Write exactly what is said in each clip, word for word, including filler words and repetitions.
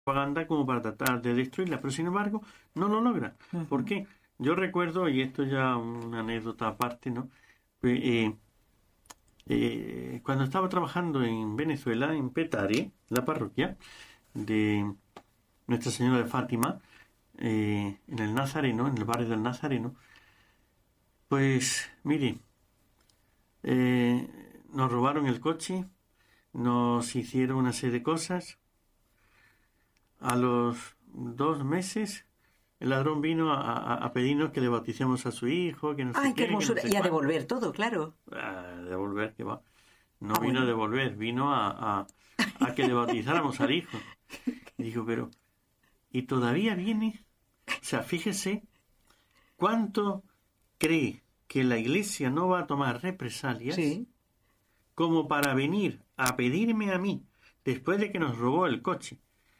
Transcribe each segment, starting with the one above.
propaganda como para tratar de destruirla, pero sin embargo no lo logra. Uh-huh. ¿Por qué? Yo recuerdo, y esto ya una anécdota aparte, ¿no? Eh, eh, cuando estaba trabajando en Venezuela, en Petare, la parroquia de Nuestra Señora de Fátima, eh, en el Nazareno, en el barrio del Nazareno, pues mire, eh, nos robaron el coche, nos hicieron una serie de cosas. A los dos meses el ladrón vino a, a, a pedirnos que le bauticemos a su hijo, que no ¡Ay, sé qué qué, hermosura! que no sé Y a cuál. devolver todo, claro. A devolver, que va. No Ah, vino bueno. a devolver, vino a, a, a que le bautizáramos al hijo. Y digo, pero, ¿y todavía viene? O sea, fíjese cuánto cree que la Iglesia no va a tomar represalias, Sí. como para venir a pedirme a mí, después de que nos robó el coche.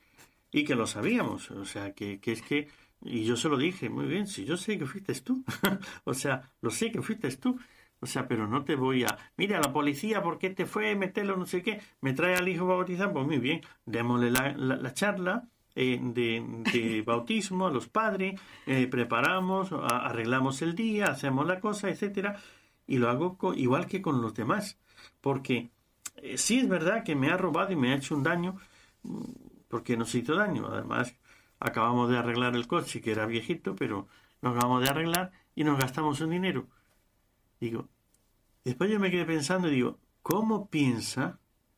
Y que lo sabíamos, o sea, que, que es que, y yo se lo dije, muy bien, si yo sé que fuiste tú, o sea, lo sé que fuiste tú, o sea, pero no te voy a, mira, la policía, ¿por qué te fue? Meterlo, no sé qué, me trae al hijo bautizado, pues muy bien, démosle la, la, la charla eh, de, de bautismo a los padres, eh, preparamos, a, arreglamos el día, hacemos la cosa, etcétera, y lo hago con, igual que con los demás, porque eh, sí es verdad que me ha robado y me ha hecho un daño, porque nos hizo daño. Además, acabamos de arreglar el coche, que era viejito, pero lo acabamos de arreglar y nos gastamos un dinero. Digo, después yo me quedé pensando y digo, ¿cómo piensa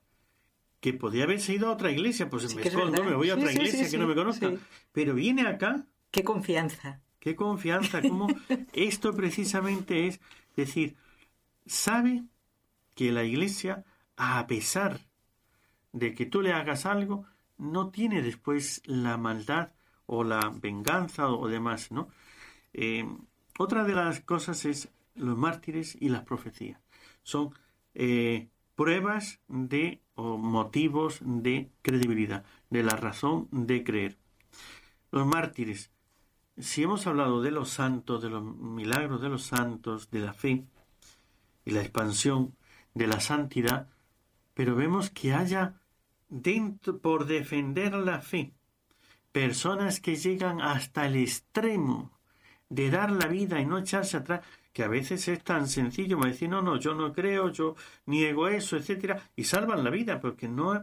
que podía haberse ido a otra iglesia? Pues Sí, me que es escondo, verdad. me voy a Sí, otra sí, iglesia sí, que sí, no me conozca. sí. Pero viene acá, ¡Qué confianza! qué confianza, cómo esto precisamente es decir, sabe que la iglesia, a pesar de que tú le hagas algo, no tiene después la maldad o la venganza o, o demás, ¿no? Eh, otra de las cosas es los mártires y las profecías. Son eh, pruebas de o motivos de credibilidad, de la razón de creer. Los mártires, si hemos hablado de los santos, de los milagros de los santos, de la fe y la expansión de la santidad, pero vemos que haya dentro, por defender la fe, personas que llegan hasta el extremo de dar la vida y no echarse atrás, que a veces es tan sencillo como decir, no, no, yo no creo, yo niego eso, etcétera, y salvan la vida, porque no,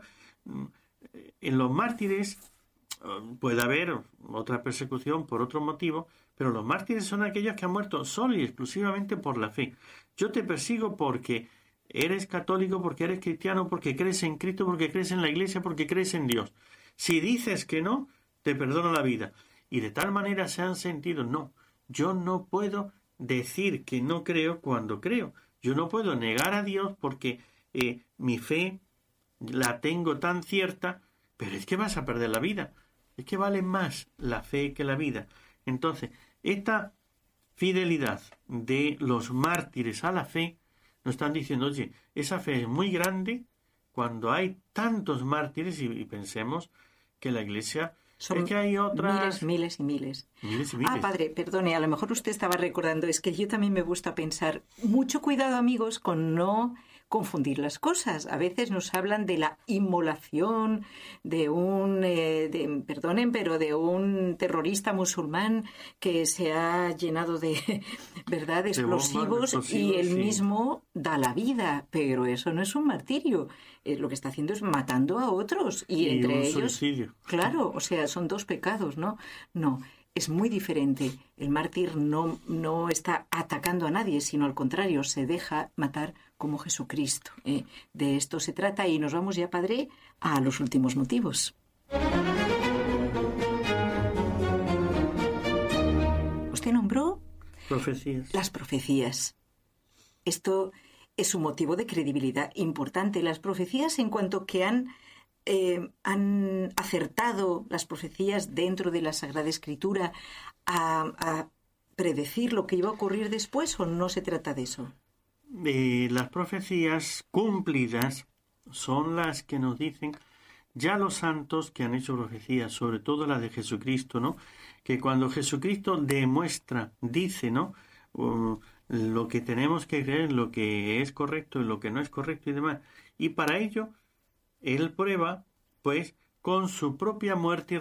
en los mártires puede haber otra persecución por otro motivo, pero los mártires son aquellos que han muerto solo y exclusivamente por la fe. Yo te persigo porque eres católico, porque eres cristiano, porque crees en Cristo, porque crees en la Iglesia, porque crees en Dios. Si dices que no, te perdono la vida. Y de tal manera se han sentido, no, yo no puedo decir que no creo cuando creo. Yo no puedo negar a Dios porque eh, mi fe la tengo tan cierta, pero es que vas a perder la vida. Es que vale más la fe que la vida. Entonces, esta fidelidad de los mártires a la fe nos están diciendo, oye, esa fe es muy grande cuando hay tantos mártires y, y pensemos que la Iglesia... Son es que hay otras... miles, miles y miles. Miles y miles. Ah, padre, perdone, a lo mejor usted estaba recordando, es que yo también me gusta pensar, mucho cuidado, amigos, con no confundir las cosas. A veces nos hablan de la inmolación de un, eh, de, perdonen, pero de un terrorista musulmán que se ha llenado de, ¿verdad?, de explosivos, de bombas, explosivos y él sí. mismo da la vida, pero eso no es un martirio. Eh, lo que está haciendo es matando a otros y, y entre un ellos, suicidio. Claro, o sea, son dos pecados, ¿no? No. Es muy diferente. El mártir no, no está atacando a nadie, sino al contrario, se deja matar como Jesucristo. ¿eh? De esto se trata y nos vamos ya, padre, a los últimos motivos. Usted nombró Profecías. Las profecías. Esto es un motivo de credibilidad importante. Las profecías, en cuanto que han... Eh, han acertado las profecías dentro de la Sagrada Escritura a, a predecir lo que iba a ocurrir después, ¿o no se trata de eso? Eh, las profecías cumplidas son las que nos dicen ya los santos que han hecho profecías, sobre todo las de Jesucristo, ¿no? Que cuando Jesucristo demuestra, dice, ¿no? Uh, lo que tenemos que creer, lo que es correcto y lo que no es correcto y demás. Y para ello Él prueba, pues, con su propia muerte y